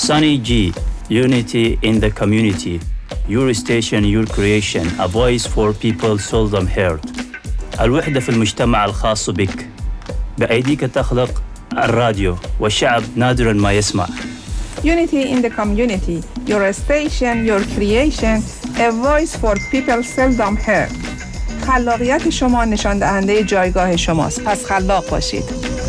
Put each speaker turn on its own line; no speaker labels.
Sunny G, Unity in the Community. Your station, your creation. A voice for people seldom heard. الوحدة في المجتمع الخاص بك. بأيديك تخلق الراديو والشعب نادراً ما يسمع.
Unity in the Community. Your station, your creation. A voice for people seldom heard. خلاقیت شما نشان دهنده جایگاه شماست. پس خلاق باشید.